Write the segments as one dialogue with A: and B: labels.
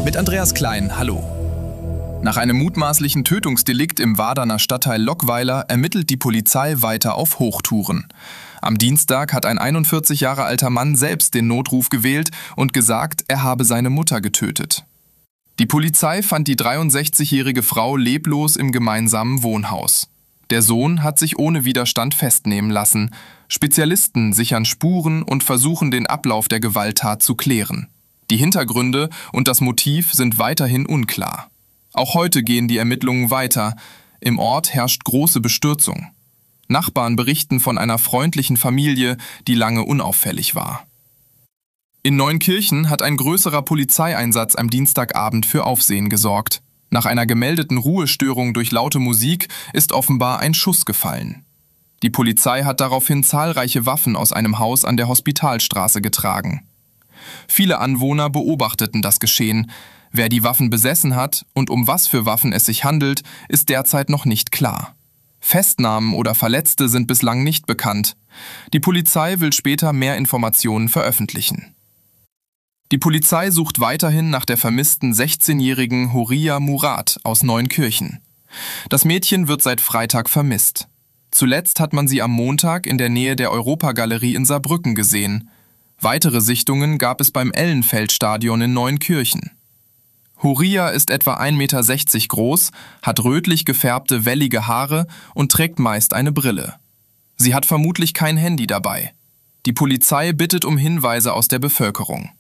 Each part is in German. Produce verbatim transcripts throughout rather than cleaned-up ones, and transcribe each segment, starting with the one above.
A: Mit Andreas Klein, hallo. Nach einem mutmaßlichen Tötungsdelikt im Waderner Stadtteil Lockweiler ermittelt die Polizei weiter auf Hochtouren. Am Dienstag hat ein einundvierzig Jahre alter Mann selbst den Notruf gewählt und gesagt, er habe seine Mutter getötet. Die Polizei fand die dreiundsechzigjährige Frau leblos im gemeinsamen Wohnhaus. Der Sohn hat sich ohne Widerstand festnehmen lassen. Spezialisten sichern Spuren und versuchen, den Ablauf der Gewalttat zu klären. Die Hintergründe und das Motiv sind weiterhin unklar. Auch heute gehen die Ermittlungen weiter. Im Ort herrscht große Bestürzung. Nachbarn berichten von einer freundlichen Familie, die lange unauffällig war. In Neunkirchen hat ein größerer Polizeieinsatz am Dienstagabend für Aufsehen gesorgt. Nach einer gemeldeten Ruhestörung durch laute Musik ist offenbar ein Schuss gefallen. Die Polizei hat daraufhin zahlreiche Waffen aus einem Haus an der Hospitalstraße getragen. Viele Anwohner beobachteten das Geschehen. Wer die Waffen besessen hat und um was für Waffen es sich handelt, ist derzeit noch nicht klar. Festnahmen oder Verletzte sind bislang nicht bekannt. Die Polizei will später mehr Informationen veröffentlichen. Die Polizei sucht weiterhin nach der vermissten sechzehnjährigen Horia Murat aus Neunkirchen. Das Mädchen wird seit Freitag vermisst. Zuletzt hat man sie am Montag in der Nähe der Europagalerie in Saarbrücken gesehen. Weitere Sichtungen gab es beim Ellenfeldstadion in Neunkirchen. Horia ist etwa ein Meter sechzig groß, hat rötlich gefärbte, wellige Haare und trägt meist eine Brille. Sie hat vermutlich kein Handy dabei. Die Polizei bittet um Hinweise aus der Bevölkerung.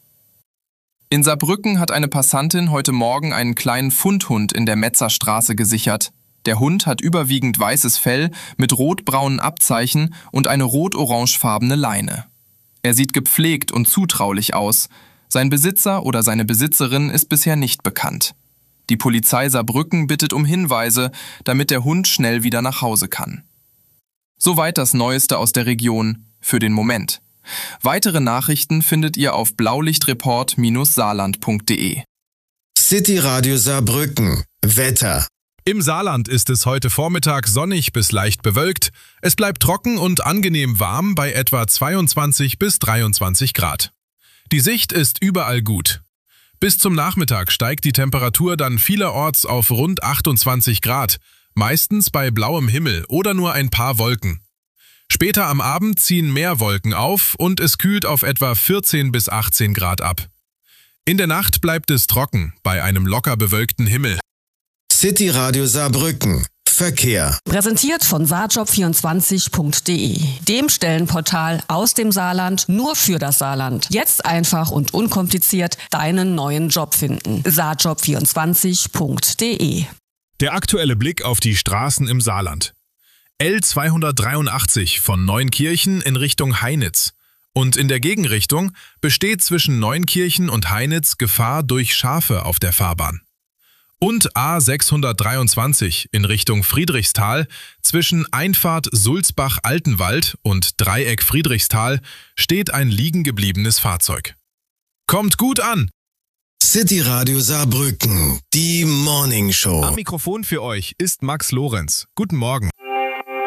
A: In Saarbrücken hat eine Passantin heute Morgen einen kleinen Fundhund in der Metzerstraße gesichert. Der Hund hat überwiegend weißes Fell mit rotbraunen Abzeichen und eine rot-orangefarbene Leine. Er sieht gepflegt und zutraulich aus. Sein Besitzer oder seine Besitzerin ist bisher nicht bekannt. Die Polizei Saarbrücken bittet um Hinweise, damit der Hund schnell wieder nach Hause kann. Soweit das Neueste aus der Region für den Moment. Weitere Nachrichten findet ihr auf blaulichtreport Bindestrich saarland Punkt de.
B: City Radio Saarbrücken. Wetter.
C: Im Saarland ist es heute Vormittag sonnig bis leicht bewölkt. Es bleibt trocken und angenehm warm bei etwa zweiundzwanzig bis dreiundzwanzig Grad. Die Sicht ist überall gut. Bis zum Nachmittag steigt die Temperatur dann vielerorts auf rund achtundzwanzig Grad, meistens bei blauem Himmel oder nur ein paar Wolken. Später am Abend ziehen mehr Wolken auf und es kühlt auf etwa vierzehn bis achtzehn Grad ab. In der Nacht bleibt es trocken bei einem locker bewölkten Himmel.
B: City Radio Saarbrücken. Verkehr.
D: Präsentiert von saarjob vierundzwanzig Punkt de, dem Stellenportal aus dem Saarland nur für das Saarland. Jetzt einfach und unkompliziert deinen neuen Job finden. saarjob vierundzwanzig Punkt de.
C: Der aktuelle Blick auf die Straßen im Saarland. L zweihundertdreiundachtzig von Neunkirchen in Richtung Heinitz. Und in der Gegenrichtung besteht zwischen Neunkirchen und Heinitz Gefahr durch Schafe auf der Fahrbahn. Und A sechshundertdreiundzwanzig in Richtung Friedrichsthal zwischen Einfahrt Sulzbach-Altenwald und Dreieck Friedrichsthal steht ein liegen gebliebenes Fahrzeug. Kommt gut an!
B: City Radio Saarbrücken, die Morning Show.
C: Am Mikrofon für euch ist Max Lorenz. Guten Morgen.